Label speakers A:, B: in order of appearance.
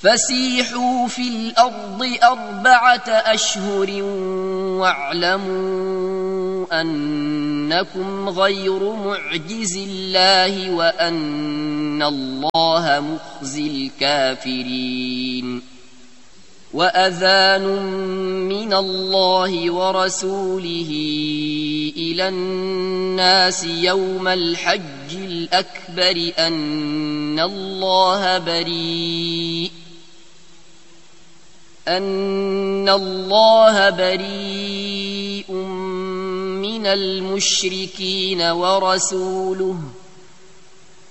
A: فسيحوا في الأرض 4 أشهر واعلموا أنكم غير معجز الله وأن الله مخزي الكافرين. وأذان من الله ورسوله إلى الناس يوم الحج الأكبر أن الله بريء من المشركين ورسوله